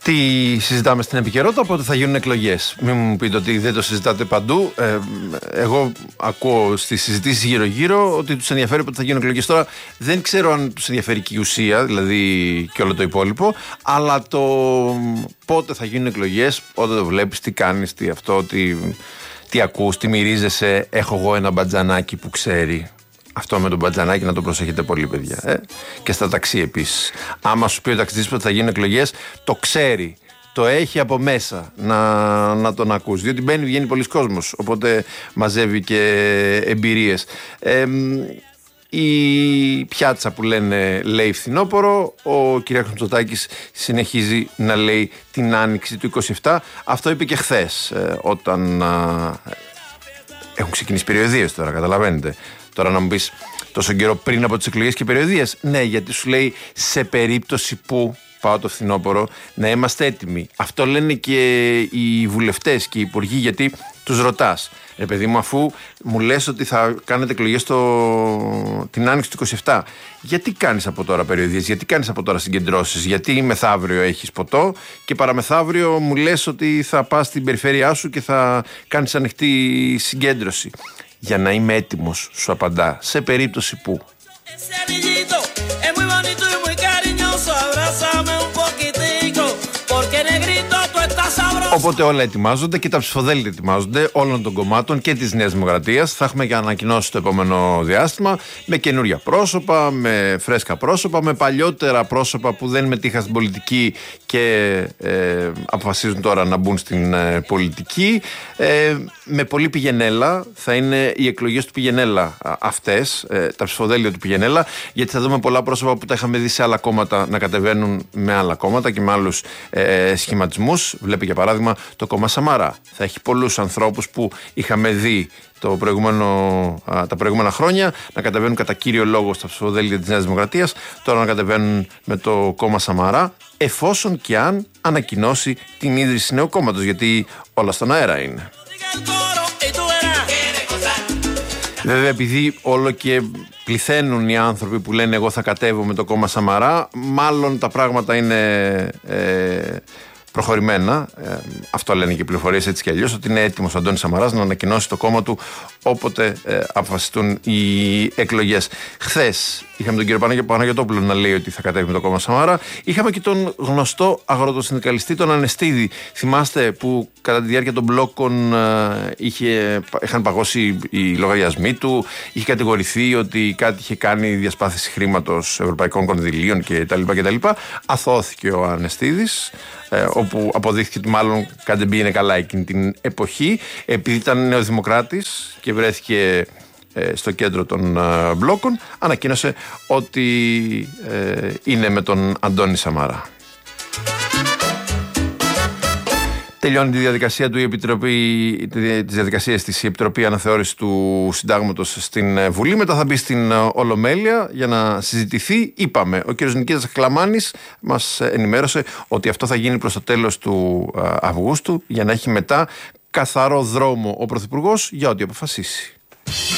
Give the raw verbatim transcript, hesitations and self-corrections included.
Τι συζητάμε στην επικαιρότητα, πότε θα γίνουν εκλογές. Μην μου πείτε ότι δεν το συζητάτε παντού. Ε, εγώ ακούω στις συζητήσεις γύρω-γύρω ότι τους ενδιαφέρει πότε θα γίνουν εκλογές. Τώρα δεν ξέρω αν τους ενδιαφέρει και η ουσία, δηλαδή και όλο το υπόλοιπο, αλλά το πότε θα γίνουν εκλογές, όταν το βλέπεις, τι κάνεις, τι αυτό, τι, τι ακούς, τι μυρίζεσαι. Έχω εγώ ένα μπατζανάκι που ξέρει. Αυτό με τον μπατζανάκι να το προσέχετε πολύ, παιδιά. Ε? Και στα ταξί επίσης. Άμα σου πει ο ταξιτζής ότι θα γίνουν εκλογές, το ξέρει. Το έχει από μέσα να, να τον ακούσει. Διότι μπαίνει, βγαίνει πολλοί κόσμος. Οπότε μαζεύει και εμπειρίες. Ε, η πιάτσα που λένε λέει φθινόπωρο. Ο κ. Μητσοτάκης συνεχίζει να λέει την άνοιξη του είκοσι επτά. Αυτό είπε και χθες, ε, όταν α, έχουν ξεκινήσει περιοδίες τώρα, καταλαβαίνετε. Τώρα να μου πεις τόσο καιρό πριν από τις εκλογές και περιοδίες. Ναι, γιατί σου λέει σε περίπτωση που πάω το φθινόπωρο να είμαστε έτοιμοι. Αυτό λένε και οι βουλευτές και οι υπουργοί, γιατί τους ρωτάς. Ρε παιδί μου, αφού μου λες ότι θα κάνετε εκλογές το... την άνοιξη του είκοσι επτά, γιατί κάνεις από τώρα περιοδίες, γιατί κάνεις από τώρα συγκεντρώσεις, γιατί μεθαύριο έχεις ποτό και παραμεθαύριο μου λες ότι θα πας στην περιφέρειά σου και θα κάνεις ανοιχτή συγκέντρωση. Για να είμαι έτοιμος, σου απαντά, σε περίπτωση που. Οπότε όλα ετοιμάζονται και τα ψηφοδέλτια ετοιμάζονται όλων των κομμάτων και της Νέας Δημοκρατίας. Θα έχουμε και ανακοινώσει το επόμενο διάστημα με καινούρια πρόσωπα, με φρέσκα πρόσωπα, με παλιότερα πρόσωπα που δεν μετήχαν στην πολιτική και ε, αποφασίζουν τώρα να μπουν στην ε, πολιτική. Ε, με πολύ πηγενέλα, θα είναι οι εκλογές του πηγενέλα αυτές, ε, τα ψηφοδέλτια του πηγενέλα, γιατί θα δούμε πολλά πρόσωπα που τα είχαμε δει σε άλλα κόμματα να κατεβαίνουν με άλλα κόμματα και με άλλους ε, σχηματισμούς. Βλέπει για παράδειγμα το κόμμα Σαμαρά. Θα έχει πολλούς ανθρώπους που είχαμε δει το προηγούμενο, α, τα προηγούμενα χρόνια να κατεβαίνουν κατά κύριο λόγο στα ψηφοδέλτια της Νέας Δημοκρατίας, τώρα να κατεβαίνουν με το κόμμα Σαμαρά, εφόσον και αν ανακοινώσει την ίδρυση νέου κόμματος, γιατί όλα στον αέρα είναι. Βέβαια, επειδή όλο και πληθαίνουν οι άνθρωποι που λένε εγώ θα κατέβω με το κόμμα Σαμαρά, μάλλον τα πράγματα είναι ε, προχωρημένα. Ε, αυτό λένε και οι πληροφορίες έτσι κι αλλιώς, ότι είναι έτοιμος ο Αντώνης Σαμαράς να ανακοινώσει το κόμμα του όποτε ε, αποφασιστούν οι εκλογές. Χθες είχαμε τον κύριο Παναγιωτόπουλο να λέει ότι θα κατέβει με το κόμμα Σαμαρά. Είχαμε και τον γνωστό αγροτοσυνδικαλιστή, τον Ανεστίδη. Θυμάστε που κατά τη διάρκεια των μπλόκων ε, είχε, είχαν παγώσει οι λογαριασμοί του, είχε κατηγορηθεί ότι κάτι είχε κάνει διασπάθηση χρήματος ευρωπαϊκών κονδυλίων κτλ. Αθώθηκε ο Ανεστίδης, ε, όπου αποδείχθηκε ότι μάλλον κάτι δεν πήγαινε καλά εκείνη την εποχή, επειδή ήταν νεοδημοκράτης και βρέθηκε ε, στο κέντρο των ε, μπλόκων, ανακοίνωσε ότι ε, είναι με τον Αντώνη Σαμαρά. Τελειώνει τη διαδικασία του η Επιτροπή, τις διαδικασίες της η Επιτροπή Αναθεώρησης του Συντάγματος στην Βουλή. Μετά θα μπει στην Ολομέλεια για να συζητηθεί. Είπαμε, ο κ. Νικήτας Χλαμάνης μας ενημέρωσε ότι αυτό θα γίνει προς το τέλος του Αυγούστου, για να έχει μετά καθαρό δρόμο ο Πρωθυπουργός για ό,τι αποφασίσει.